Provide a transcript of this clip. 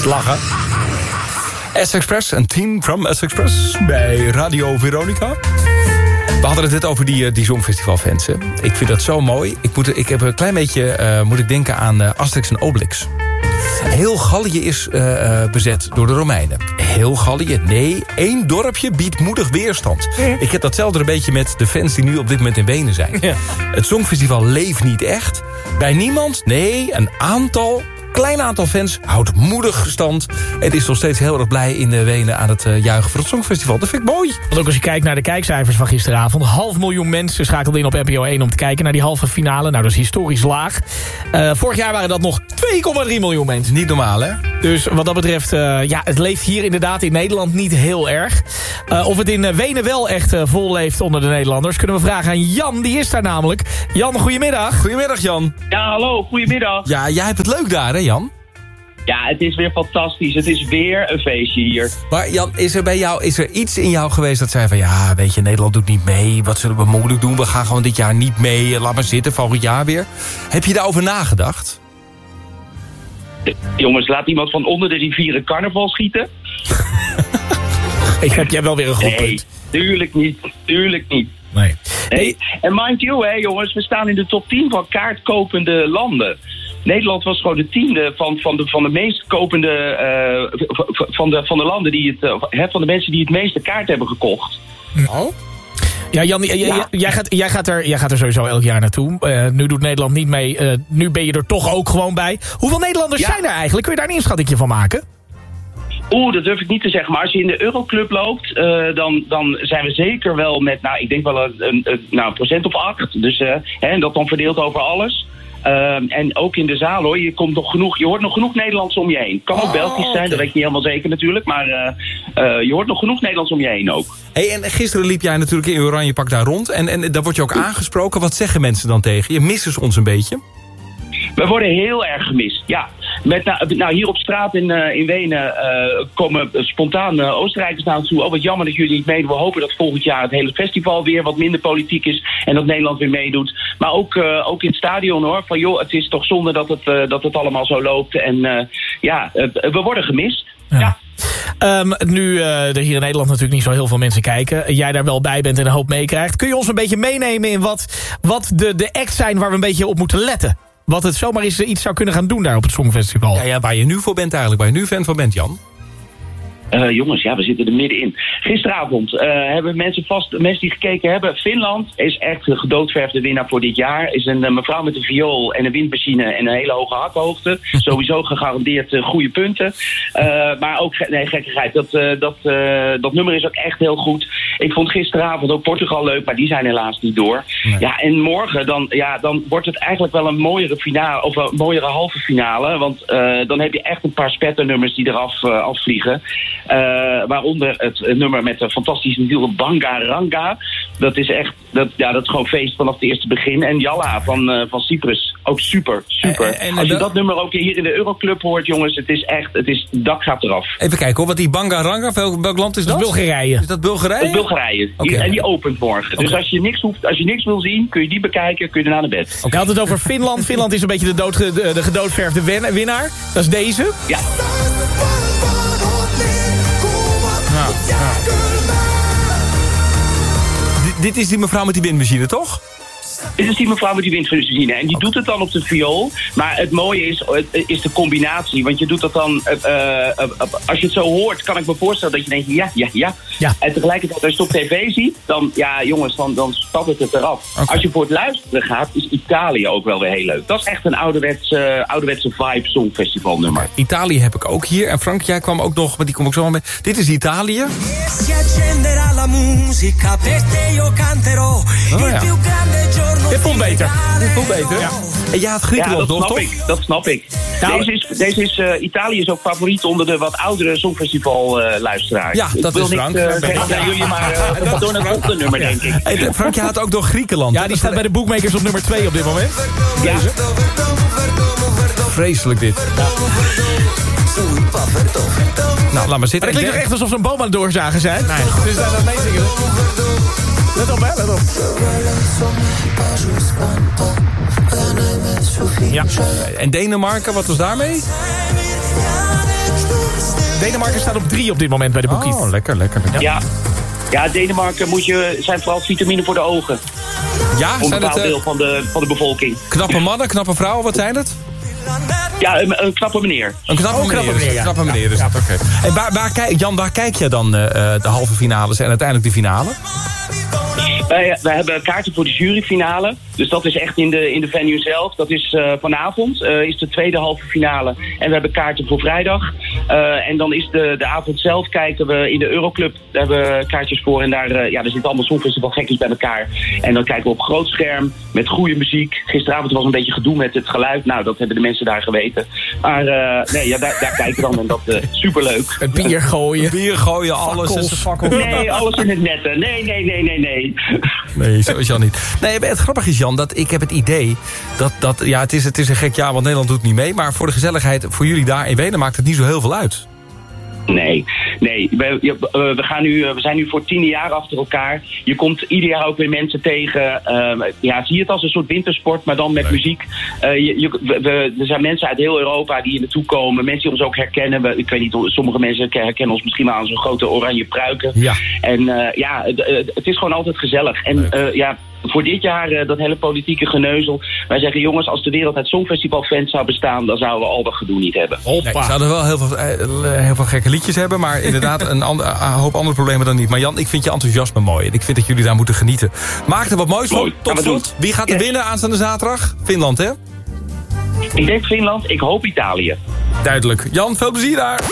lachen. S-Express, een team from S-Express bij Radio Veronica. We hadden het net over die Songfestivalfans. Hè? Ik vind dat zo mooi. Ik heb een klein beetje moet ik denken aan Asterix en Obelix. Heel Gallië is bezet door de Romeinen. Heel Gallië, nee, 1 dorpje biedt moedig weerstand. Ik heb datzelfde een beetje met de fans die nu op dit moment in Wenen zijn. Ja. Het Songfestival leeft niet echt. Bij niemand, nee, een klein aantal fans houdt moedig stand. Het is nog steeds heel erg blij in Wenen aan het juichen voor het Songfestival. Dat vind ik mooi. Want ook als je kijkt naar de kijkcijfers van gisteravond. 500.000 mensen schakelden in op NPO 1 om te kijken naar die halve finale. Nou, dat is historisch laag. Vorig jaar waren dat nog 2,3 miljoen mensen. Niet normaal, hè? Dus wat dat betreft, het leeft hier inderdaad in Nederland niet heel erg. Of het in Wenen wel echt vol leeft onder de Nederlanders, kunnen we vragen aan Jan. Die is daar namelijk. Jan, goedemiddag. Goedemiddag, Jan. Ja, hallo, goedemiddag. Ja, jij hebt het leuk daar, hè, Jan? Ja, het is weer fantastisch. Het is weer een feestje hier. Maar Jan, is er iets in jou geweest dat zei van... ja, weet je, Nederland doet niet mee. Wat zullen we moeilijk doen? We gaan gewoon dit jaar niet mee. Laat maar zitten, volgend jaar weer. Heb je daarover nagedacht? Jongens, laat iemand van onder de rivieren carnaval schieten. Ik heb jij wel weer een goed punt. Tuurlijk niet. Nee. Hey. En mind you, hè, jongens, we staan in de top 10 van kaartkopende landen. Nederland was gewoon de 10e van de meest kopende van de landen die van de mensen die het meeste kaart hebben gekocht. Oh? Ja, Jan, jij gaat er sowieso elk jaar naartoe. Nu doet Nederland niet mee. Nu ben je er toch ook gewoon bij. Hoeveel Nederlanders zijn er eigenlijk? Kun je daar een inschatting van maken? Dat durf ik niet te zeggen. Maar als je in de Euroclub loopt, dan zijn we zeker wel met, ik denk wel een procent of 8. Dus, en dat dan verdeeld over alles. En ook in de zaal, hoor. Je hoort nog genoeg Nederlands om je heen. Kan ook Belgisch zijn, dat weet je niet helemaal zeker natuurlijk. Maar je hoort nog genoeg Nederlands om je heen ook. Hey, en gisteren liep jij natuurlijk in oranje pak daar rond. En daar word je ook aangesproken. Wat zeggen mensen dan tegen je? Missen ze ons een beetje? We worden heel erg gemist, ja. Hier op straat in Wenen komen spontaan Oostenrijkers naar ons toe. Oh, wat jammer dat jullie niet meedoen. We hopen dat volgend jaar het hele festival weer wat minder politiek is. En dat Nederland weer meedoet. Maar ook in het stadion, hoor. Van joh, het is toch zonde dat het allemaal zo loopt. En we worden gemist. Ja. Nu er hier in Nederland natuurlijk niet zo heel veel mensen kijken. Jij daar wel bij bent en een hoop meekrijgt. Kun je ons een beetje meenemen in wat de acts zijn waar we een beetje op moeten letten? Wat het zomaar eens iets zou kunnen gaan doen daar op het Songfestival. Ja, waar je nu voor bent eigenlijk. Waar je nu fan van bent, Jan. Jongens, we zitten er middenin. Gisteravond hebben mensen die gekeken hebben. Finland is echt de gedoodverfde winnaar voor dit jaar. Is een mevrouw met een viool en een windmachine en een hele hoge hakhoogte. Sowieso gegarandeerd goede punten. Maar ook, gekkigheid, dat nummer is ook echt heel goed. Ik vond gisteravond ook Portugal leuk, maar die zijn helaas niet door. Nee. Ja, en morgen dan wordt het eigenlijk wel een mooiere finale, of een mooiere halve finale. Want dan heb je echt een paar spetternummers die eraf afvliegen. Waaronder het nummer met de fantastische nieuwe Banga Ranga. Dat is echt, dat is gewoon feest vanaf het eerste begin. En Jalla van Cyprus, ook super. Als je dat nummer ook hier in de Euroclub hoort, jongens, het dak gaat eraf. Even kijken hoor, wat die Banga Ranga, welk land is dat? Bulgarije. Is dat Bulgarije? Dat is Bulgarije. Okay. En die opent morgen. Okay. Dus als je niks wil zien, kun je die bekijken, kun je daarna naar bed. Ik had het over Finland. Finland is een beetje de gedoodverfde winnaar. Dat is deze. Ja. Dit is die mevrouw met die windmachine, toch? Dit is die mevrouw met die windmachine. En die doet het dan op de viool. Maar het mooie is de combinatie. Want je doet dat dan... als je het zo hoort, kan ik me voorstellen dat je denkt... Ja. En tegelijkertijd, als je het op tv ziet... dan, jongens, dan spat het eraf. Okay. Als je voor het luisteren gaat, is Italië ook wel weer heel leuk. Dat is echt een ouderwetse vibe songfestival nummer. Okay. Italië heb ik ook hier. En Frank, jij kwam ook nog... maar die kom ik zo wel mee. Dit is Italië. Dit voelt beter. Ja. En jij had Griekenland nog, toch? Dat snap ik. Nou, deze is Italië is ook favoriet onder de wat oudere Songfestival-luisteraars. Ja, dat is Frank. Jullie maar door naar het volgende nummer, denk ik. Hey, Frank, je had ook nog Griekenland. Ja, die staat bij de bookmakers op nummer 2 op dit moment. Ja. Deze. Vreselijk dit. Ja. Nou, laat maar zitten. Maar het klinkt toch echt alsof ze een boom aan het doorzagen zijn? Nee. Dus daar dat meezingen. Let op, hè, let op. Ja. En Denemarken, wat was daarmee? Denemarken staat op 3 op dit moment bij de boekies. Oh, lekker. Ja, Denemarken zijn vooral vitamine voor de ogen. Ja, Een zijn bepaald het deel van de bevolking. knappe mannen, knappe vrouwen, wat zijn het? Ja, een knappe meneer. Een knappe meneer, ja. knappe meneer is het, oké. En waar kijk je dan de halve finales en uiteindelijk de finale? Wij hebben kaarten voor de juryfinale. Dus dat is echt in de venue zelf. Dat is vanavond, is de tweede halve finale. En we hebben kaarten voor vrijdag. En dan is de avond zelf kijken we in de Euroclub. Daar hebben we kaartjes voor. En daar zitten allemaal Songfestival gekkies bij elkaar. En dan kijken we op groot scherm met goede muziek. Gisteravond was een beetje gedoe met het geluid. Nou, dat hebben de mensen daar geweten. Maar daar kijken we dan en dat superleuk. Het bier gooien. Alles. Nee, alles in het netten. Nee. Nee, zo is Jan niet. Nee, het grappige is, Jan, dat ik heb het idee dat het is een gek jaar, want Nederland doet niet mee. Maar voor de gezelligheid, voor jullie daar in Wenen maakt het niet zo heel veel uit. Nee. We zijn nu voor 10e jaar achter elkaar. Je komt ieder jaar ook weer mensen tegen. Zie het als een soort wintersport, maar dan met muziek. Er zijn mensen uit heel Europa die hier naartoe komen. Mensen die ons ook herkennen. Ik weet niet, sommige mensen herkennen ons misschien wel aan zo'n grote oranje pruiken. Ja. En het is gewoon altijd gezellig. En voor dit jaar, dat hele politieke geneuzel. Wij zeggen, jongens, als de wereld uit Songfestival-fans zou bestaan, dan zouden we al dat gedoe niet hebben. Nee, we zouden wel heel veel gekke liedjes hebben, maar inderdaad een hoop andere problemen dan niet. Maar Jan, ik vind je enthousiasme mooi. En ik vind dat jullie daar moeten genieten. Maak er wat moois van. Tot slot. Wie gaat er winnen aanstaande zaterdag? Finland, hè? Ik denk Finland, ik hoop Italië. Duidelijk. Jan, veel plezier daar.